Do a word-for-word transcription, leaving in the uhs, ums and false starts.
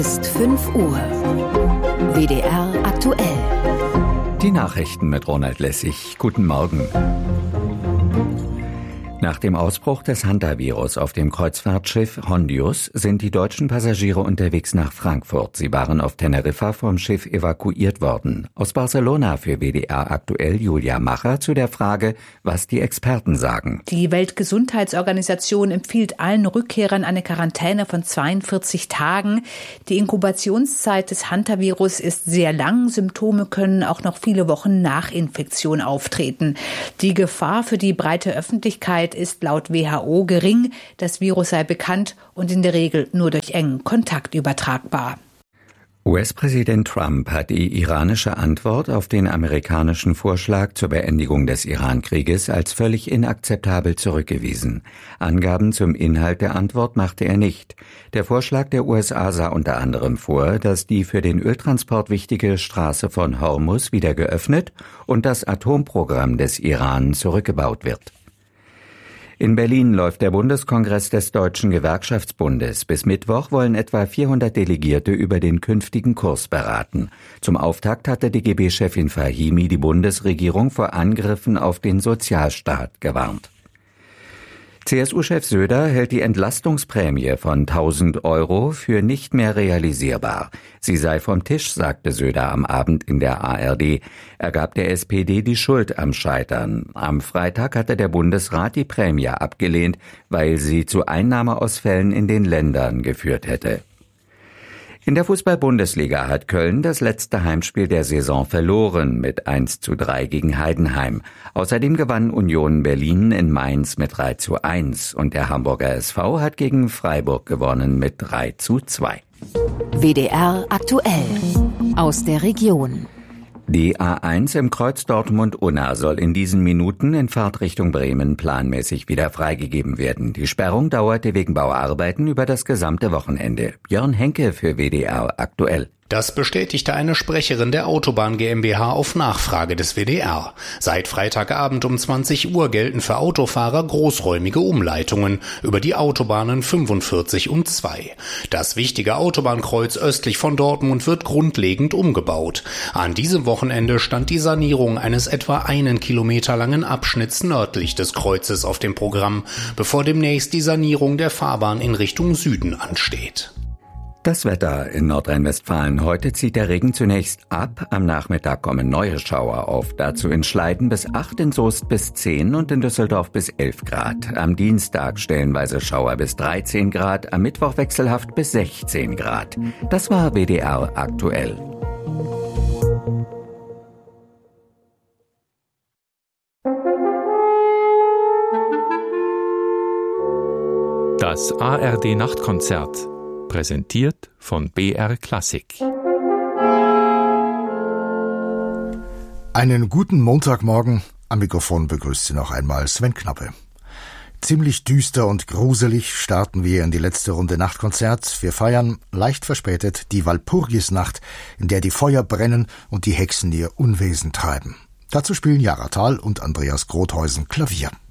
Es ist fünf Uhr. W D R aktuell. Die Nachrichten mit Ronald Lessig. Guten Morgen. Nach dem Ausbruch des Hantavirus auf dem Kreuzfahrtschiff Hondius sind die deutschen Passagiere unterwegs nach Frankfurt. Sie waren auf Teneriffa vom Schiff evakuiert worden. Aus Barcelona für W D R aktuell Julia Macher zu der Frage, was die Experten sagen. Die Weltgesundheitsorganisation empfiehlt allen Rückkehrern eine Quarantäne von zweiundvierzig Tagen. Die Inkubationszeit des Hantavirus ist sehr lang. Symptome können auch noch viele Wochen nach Infektion auftreten. Die Gefahr für die breite Öffentlichkeit ist laut W H O gering. Das Virus sei bekannt und in der Regel nur durch engen Kontakt übertragbar. U S-Präsident Trump hat die iranische Antwort auf den amerikanischen Vorschlag zur Beendigung des Iran-Krieges als völlig inakzeptabel zurückgewiesen. Angaben zum Inhalt der Antwort machte er nicht. Der Vorschlag der U S A sah unter anderem vor, dass die für den Öltransport wichtige Straße von Hormuz wieder geöffnet und das Atomprogramm des Iran zurückgebaut wird. In Berlin läuft der Bundeskongress des Deutschen Gewerkschaftsbundes. Bis Mittwoch wollen etwa vierhundert Delegierte über den künftigen Kurs beraten. Zum Auftakt hatte D G B-Chefin Fahimi die Bundesregierung vor Angriffen auf den Sozialstaat gewarnt. C S U-Chef Söder hält die Entlastungsprämie von tausend Euro für nicht mehr realisierbar. Sie sei vom Tisch, sagte Söder am Abend in der A R D. Er gab der S P D die Schuld am Scheitern. Am Freitag hatte der Bundesrat die Prämie abgelehnt, weil sie zu Einnahmeausfällen in den Ländern geführt hätte. In der Fußball-Bundesliga hat Köln das letzte Heimspiel der Saison verloren mit eins zu drei gegen Heidenheim. Außerdem gewann Union Berlin in Mainz mit drei zu eins und der Hamburger S V hat gegen Freiburg gewonnen mit drei zu zwei. W D R aktuell. Aus der Region. Die A eins im Kreuz Dortmund-Unna soll in diesen Minuten in Fahrtrichtung Bremen planmäßig wieder freigegeben werden. Die Sperrung dauerte wegen Bauarbeiten über das gesamte Wochenende. Björn Henke für W D R aktuell. Das bestätigte eine Sprecherin der Autobahn GmbH auf Nachfrage des W D R. Seit Freitagabend um zwanzig Uhr gelten für Autofahrer großräumige Umleitungen über die Autobahnen fünfundvierzig und zwei. Das wichtige Autobahnkreuz östlich von Dortmund wird grundlegend umgebaut. An diesem Wochenende stand die Sanierung eines etwa einen Kilometer langen Abschnitts nördlich des Kreuzes auf dem Programm, bevor demnächst die Sanierung der Fahrbahn in Richtung Süden ansteht. Das Wetter in Nordrhein-Westfalen. Heute zieht der Regen zunächst ab. Am Nachmittag kommen neue Schauer auf. Dazu in Schleiden bis acht, in Soest bis zehn und in Düsseldorf bis elf Grad. Am Dienstag stellenweise Schauer bis dreizehn Grad. Am Mittwoch wechselhaft bis sechzehn Grad. Das war W D R aktuell. Das A R D-Nachtkonzert. Präsentiert von B R Klassik. Einen guten Montagmorgen. Am Mikrofon begrüßt Sie noch einmal Sven Knappe. Ziemlich düster und gruselig starten wir in die letzte Runde Nachtkonzert. Wir feiern, leicht verspätet, die Walpurgisnacht, in der die Feuer brennen und die Hexen ihr Unwesen treiben. Dazu spielen Jara Thal und Andreas Grothäusen Klavier.